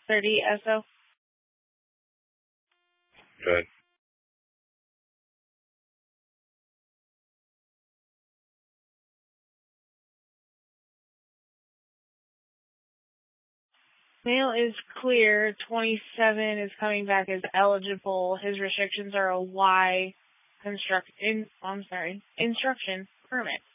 30 SO. Good. Mail is clear. 27 is coming back as eligible. His restrictions are a instruction permit.